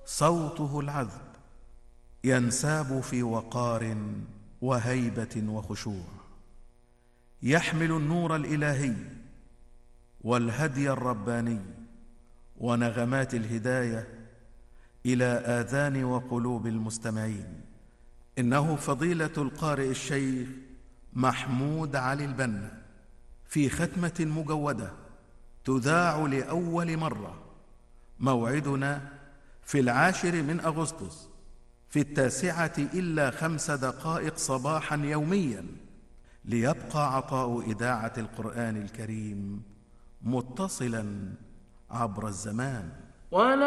صوته العذب ينساب في وقار وهيبة وخشوع، يحمل النور الإلهي والهدي الرباني ونغمات الهداية إلى آذان وقلوب المستمعين. إنه فضيلة القارئ الشيخ محمود علي البنا، في ختمة مجودة تذاع لأول مرة. موعدنا في 10 أغسطس في 9:05 صباحا يوميا، ليبقى عطاء إذاعة القرآن الكريم متصلا عبر الزمان.